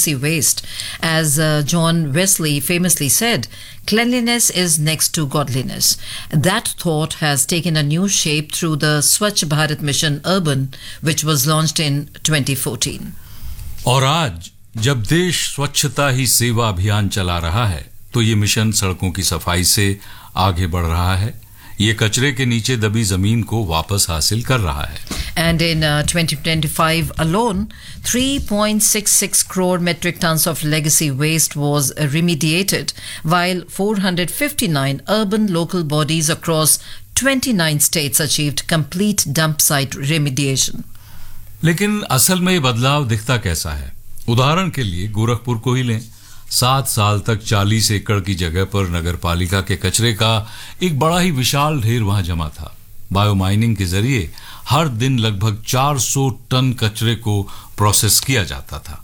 legacy waste. As John Wesley famously said, cleanliness is next to godliness. That thought has taken a new shape through the Swachh Bharat Mission Urban, which was launched in 2014. और आज जब देश स्वच्छता ही सेवा अभियान चला रहा है, तो ये मिशन सड़कों की सफाई से आगे बढ़ रहा है. ये कचरे के नीचे दबी जमीन को वापस हासिल कर रहा है. And in 2025 alone, 3.66 crore metric tons of legacy waste was remediated, while 459 urban local bodies across 29 states achieved complete dump site remediation. लेकिन असल में ये बदलाव दिखता कैसा है? उदाहरण के लिए गोरखपुर को ही लें. 7 साल तक 40 एकड़ की जगह पर नगर पालिका के कचरे का एक बड़ा ही विशाल ढेर वहां जमा था. बायोमाइनिंग के जरिए हर दिन लगभग 400 टन कचरे को प्रोसेस किया जाता था.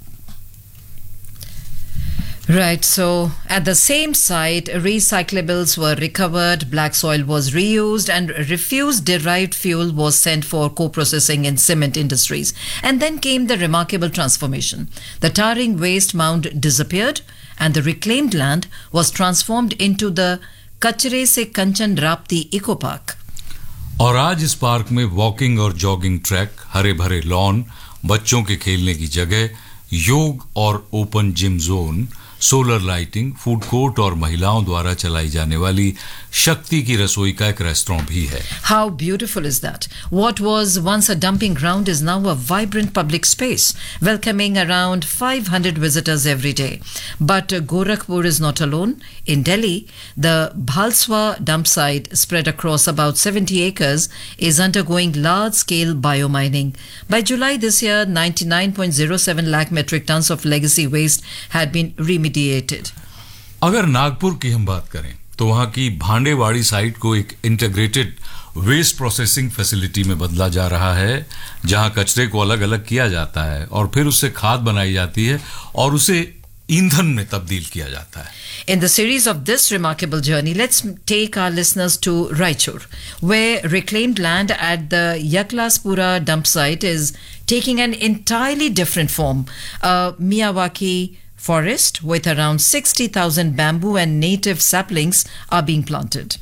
Right, so at the same site, recyclables were recovered, black soil was reused, and refuse-derived fuel was sent for co-processing in cement industries. And then came the remarkable transformation. The tarring waste mound disappeared, and the reclaimed land was transformed into the Kachre Se Kanchan Rapti Eco Park. और आज इस park में walking और jogging track, हरे भरे lawn, बच्चों के खेलने की जगह, योग और open gym zone, solar lighting, food court और महिलाओं द्वारा चलाई जाने वाली शक्ति की रसोई का एक रेस्टोरेंट भी है. How beautiful is that? What was once a dumping ground is now a vibrant public space, welcoming around 500 visitors every day. But Gorakhpur is not alone. In Delhi, the Bhalswa dump site, spread across about 70 acres, is undergoing large-scale biomining. By July this year, 99.07 lakh metric tons of legacy waste had been remediated. अगर नागपुर की हम बात करें तो वहां की Bhandewadi site को एक इंटीग्रेटेड वेस्ट प्रोसेसिंग फैसिलिटी में बदला जा रहा है, जहां कचरे को अलग अलग किया जाता है और फिर उससे खाद बनाई जाती है और उसे ईंधन में तब्दील किया जाता है. In the series of this remarkable journey, let's take our listeners to Raichur, where reclaimed land at the Yaklaspura dump site is taking an entirely different form. A Miyawaki forest with around 60,000 bamboo and native saplings are being planted.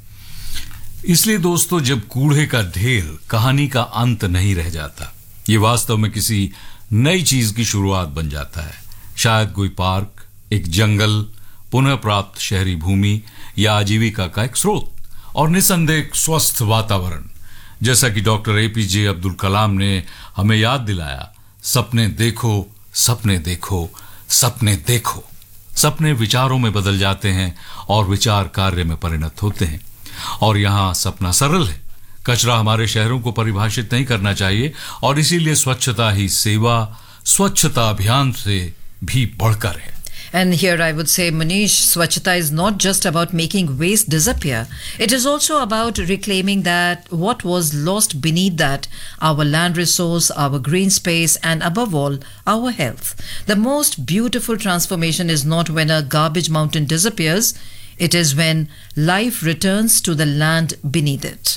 इसलिए दोस्तों, जब कूड़े का ढेर कहानी का अंत नहीं रह जाता, ये वास्तव में किसी नई चीज की शुरुआत बन जाता है. शायद कोई पार्क, एक जंगल, पुनः प्राप्त शहरी भूमि या आजीविका का एक स्रोत और निसंदेह स्वस्थ वातावरण. जैसा कि डॉक्टर एपीजे अब्दुल कलाम ने हमें याद दिलाया, सपने देखो, सपने देखो, सपने देखो. सपने विचारों में बदल जाते हैं और विचार कार्य में परिणत होते हैं. और यहां सपना सरल है. कचरा हमारे शहरों को परिभाषित नहीं करना चाहिए और इसीलिए स्वच्छता ही सेवा, स्वच्छता अभियान से भी बढ़कर है. And here I would say, Manish, Swachhata is not just about making waste disappear. It is also about reclaiming that what was lost beneath that, our land resource, our green space, and above all, our health. The most beautiful transformation is not when a garbage mountain disappears. It is when life returns to the land beneath it.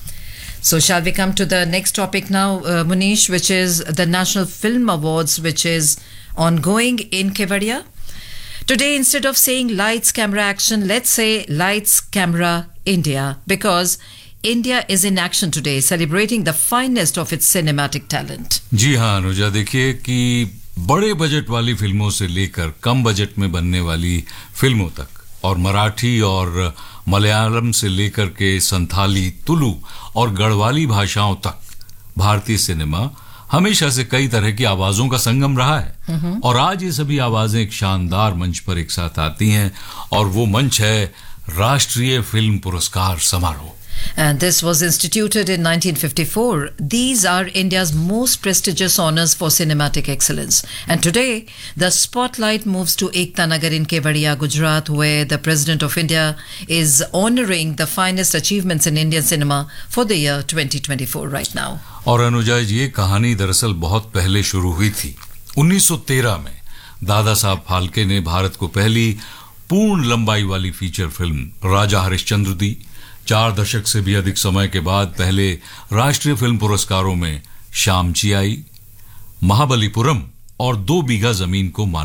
So shall we come to the next topic now, Manish, which is the National Film Awards, which is ongoing in Kevadia? Today, instead of saying lights, camera, action, let's say lights, camera, India, because India is in action today, celebrating the finest of its cinematic talent. जी हाँ अनुजा, देखिए कि बड़े budget वाली फिल्मों से लेकर कम budget में बनने वाली फिल्मों तक और मराठी और मलयालम से लेकर के संथाली, तुलु और गढ़वाली भाषाओं तक भारतीय सिनेमा हमेशा से कई तरह की आवाजों का संगम रहा है. और आज ये सभी आवाजें एक शानदार मंच पर एक साथ आती हैं और वो मंच है राष्ट्रीय फिल्म पुरस्कार समारोह. And this was instituted in 1954. These are India's most prestigious honors for cinematic excellence. And today, the spotlight moves to Ekta Nagar in Kevadia, Gujarat, where the President of India is honoring the finest achievements in Indian cinema for the year 2024 right now. और अनुजा, ये कहानी दरअसल बहुत पहले शुरू हुई थी. 1913 में दादा साहब फाल्के ने भारत को पहली पूर्ण लंबाई वाली फीचर फिल्म राजा हरिश्चंद्र दी. 4 दशक से भी अधिक समय के बाद पहले राष्ट्रीय फिल्म पुरस्कारों में शामची आई, महाबलीपुरम और 2 बीघा जमीन को माना